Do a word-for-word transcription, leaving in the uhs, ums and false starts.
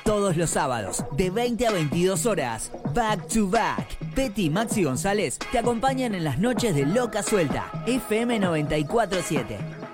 Todos los sábados, de veinte a veintidós horas, Back to Back. Petty y Maxi González te acompañan en las noches de Loca Suelta, F M noventa y cuatro punto siete.